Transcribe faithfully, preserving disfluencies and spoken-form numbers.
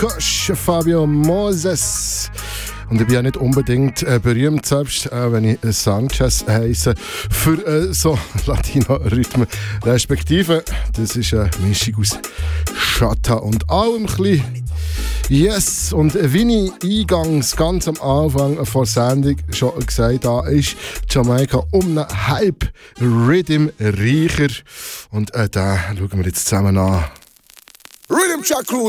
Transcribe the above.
Kush, Fabio Moses. Und ich bin ja nicht unbedingt äh, berühmt, selbst äh, wenn ich Sanchez heisse, für äh, so Latino-Rhythmen. Respektive, das ist eine Mischung aus Chata und allem ein bisschen. Yes, und wie ich eingangs ganz am Anfang vor der Sendung schon gesagt habe, ist Jamaika um einen Hype-Rhythm reicher. Und äh, den schauen wir jetzt zusammen an. Rhythm Check Crew,